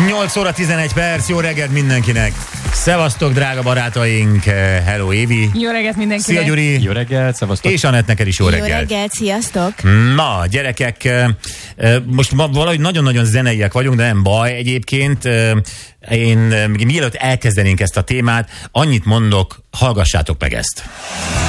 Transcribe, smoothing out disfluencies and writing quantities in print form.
8 óra 11 perc, jó reggelt mindenkinek! Szevasztok, drága barátaink! Hello, Évi! Jó reggelt mindenkinek! Szia, Gyuri! Jó reggelt, szevasztok! És Anett, neked is jó reggelt! Jó reggelt, sziasztok! Na, gyerekek, most valahogy nagyon-nagyon zeneiek vagyunk, de nem baj. Egyébként én mielőtt elkezdenénk ezt a témát, annyit mondok, hallgassátok meg ezt!